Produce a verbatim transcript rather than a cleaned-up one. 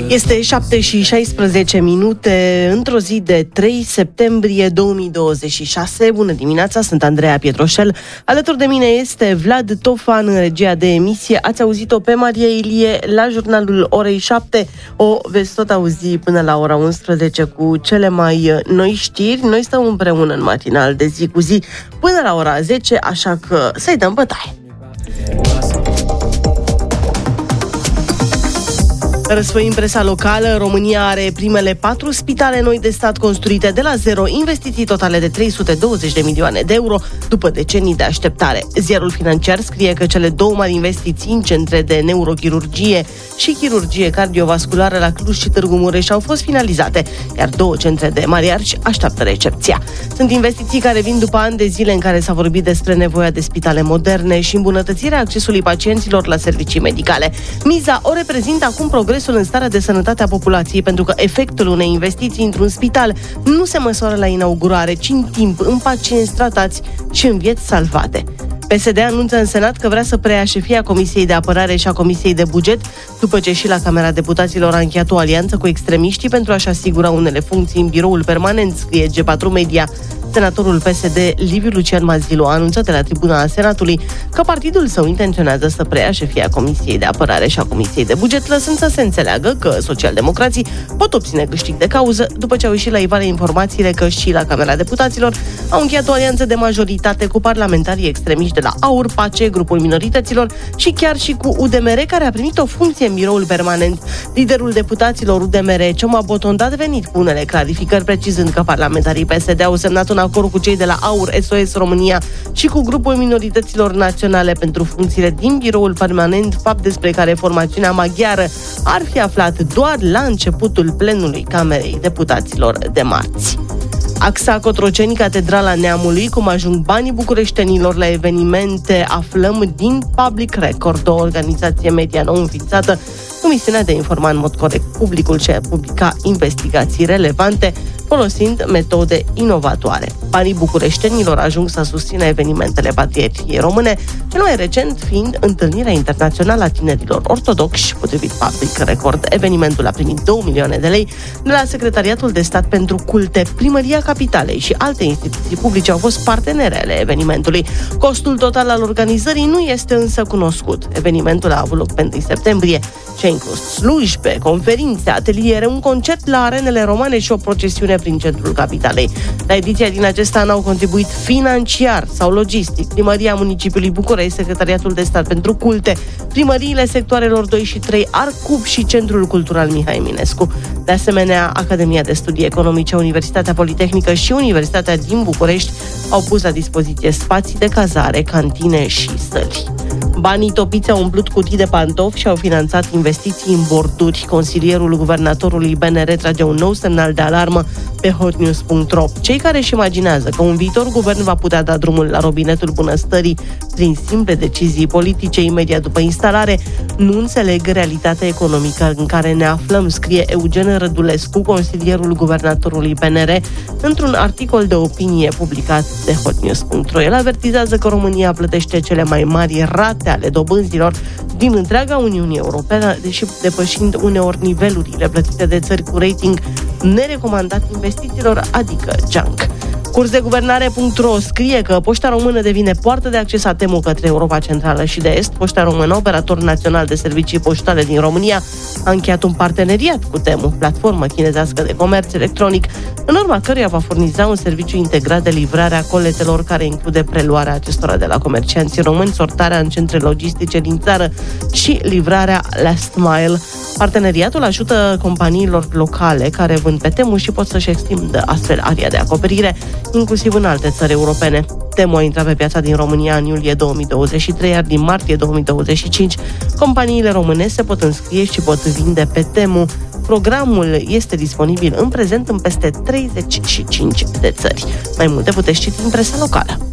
Este șapte și șaisprezece minute, într-o zi de trei septembrie două mii douăzeci și șase. Bună dimineața, sunt Andreea Pietroșel. Alături de mine este Vlad Tofan în regia de emisie. Ați auzit-o pe Maria Ilie la jurnalul orei șapte. O veți tot auzi până la ora unsprezece cu cele mai noi știri. Noi stăm împreună în matinal de zi cu zi până la ora zece, așa că să-i dăm bătaie. Răsfoim presa locală. România are primele patru spitale noi de stat construite de la zero, investiții totale de trei sute douăzeci de milioane de euro după decenii de așteptare. Ziarul Financiar scrie că cele două mari investiții în centre de neurochirurgie și chirurgie cardiovasculară la Cluj și Târgu Mureș au fost finalizate, iar două centre de mari arci așteaptă recepția. Sunt investiții care vin după ani de zile în care s-a vorbit despre nevoia de spitale moderne și îmbunătățirea accesului pacienților la servicii medicale. Miza o reprezintă acum progres în starea de sănătate a populației, pentru că efectul unei investiții într-un spital nu se măsoară la inaugurare, ci în timp, în pacienți tratați și în vieți salvate. P S D anunță în Senat că vrea să preia șefia Comisiei de Apărare și a Comisiei de Buget, după ce și la Camera Deputaților a încheiat o alianță cu extremiștii pentru a-și asigura unele funcții în biroul permanent, scrie G patru Media. Senatorul P S D Liviu Lucian Mazilu a anunțat de la tribuna a Senatului că partidul său intenționează să preia șefia Comisiei de Apărare și a Comisiei de Buget, lăsând să se înțeleagă că socialdemocrații pot obține câștig de cauză după ce au ieșit la iveală informațiile că și la Camera Deputaților au încheiat o alianță de majoritate cu parlamentarii extremiști de la AUR, PACE, grupul minorităților și chiar și cu U D M R, care a primit o funcție în biroul permanent. Liderul deputaților U D M R, Cioma Botondat, a venit cu unele clarificări, precizând că parlamentarii P S D au semnat un acord cu cei de la AUR, S O S România și cu grupul minorităților naționale pentru funcțiile din biroul permanent, fapt despre care formațiunea maghiară ar fi aflat doar la începutul plenului Camerei Deputaților de marți. Axa Cotroceni, Catedrala Neamului, cum ajung banii bucureștenilor la evenimente, aflăm din Public Record, o organizație media nou înființată cu misiunea de a informa în mod corect publicul și a publica investigații relevante, folosind metode inovatoare. Banii bucureștenilor ajung să susțină evenimentele patriotice române, cel mai recent fiind întâlnirea internațională a tinerilor ortodoxi. Potrivit Public Record, evenimentul a primit două milioane de lei de la Secretariatul de Stat pentru Culte. Primăria Capitalei și alte instituții publice au fost partenere ale evenimentului. Costul total al organizării nu este însă cunoscut. Evenimentul a avut loc pe întâi septembrie și a inclus slujbe, conferințe, ateliere, un concert la arenele romane și o procesiune prin centrul capitalei. La ediția din acest an au contribuit financiar sau logistic Primăria Municipiului București, Secretariatul de Stat pentru Culte, primăriile sectoarelor doi și trei, Arcub și Centrul Cultural Mihai Eminescu. De asemenea, Academia de Studii Economice, Universitatea Politehnică și Universitatea din București au pus la dispoziție spații de cazare, cantine și săli. Banii topiți au umplut cutii de pantofi și au finanțat investiții în borduri. Consilierul guvernatorului B N R trage un nou semnal de alarmă pe hotnews punct ro. Cei care își imaginează că un viitor guvern va putea da drumul la robinetul bunăstării prin simple decizii politice imediat după instalare, nu înțeleg realitatea economică în care ne aflăm, scrie Eugen Rădulescu, consilierul guvernatorului B N R, într-un articol de opinie publicat de hotnews punct ro. El avertizează că România plătește cele mai mari rate ale dobânzilor din întreaga Uniune Europeană, deși depășind uneori nivelurile plătite de țări cu rating nerecomandat investițiilor, adică junk. curs de guvernare punct ro scrie că Poșta Română devine poartă de acces a Temu către Europa Centrală și de Est. Poșta Română, operator național de servicii poștale din România, a încheiat un parteneriat cu Temu, platformă chinezească de comerț electronic, în urma căruia va furniza un serviciu integrat de livrare a coletelor, care include preluarea acestora de la comercianții români, sortarea în centre logistice din țară și livrarea last mile. Parteneriatul ajută companiilor locale care vând pe Temu și pot să-și extindă astfel aria de acoperire, inclusiv în alte țări europene. Temu a intrat pe piața din România în iulie două mii douăzeci și trei, iar din martie două mii douăzeci și cinci companiile române se pot înscrie și pot vinde pe Temu. Programul este disponibil în prezent în peste treizeci și cinci de țări. Mai multe puteți citi în presa locală.